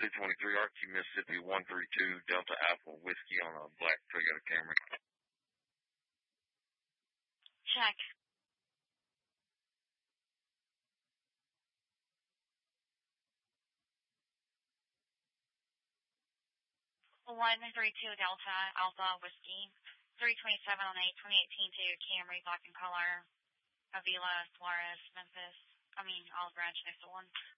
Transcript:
223 Archie, Mississippi 132 Delta Alpha Whiskey on a black Toyota Camry. Check. 132 Delta Alpha Whiskey, 327 on 8/2018 to Camry, black in color, Avila, Suarez, Memphis. Olive Branch, next to one.